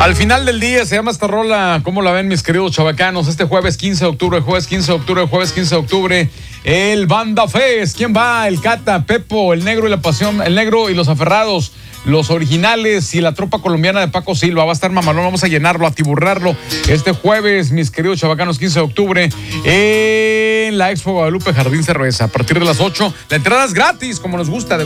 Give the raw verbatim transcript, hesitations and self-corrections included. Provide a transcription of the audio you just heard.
Al final del día se llama esta rola, ¿cómo la ven mis queridos chavacanos? Este jueves quince de octubre, jueves quince de octubre, jueves quince de octubre, el Banda Fest. ¿Quién va? El Cata, Pepo, el Negro y la Pasión, el Negro y los Aferrados, los originales y la tropa colombiana de Paco Silva. Va a estar mamalón, vamos a llenarlo, a tiburrarlo este jueves, mis queridos chavacanos, quince de octubre, en la Expo Guadalupe Jardín Cerveza, a partir de las ocho. La entrada es gratis, como nos gusta. De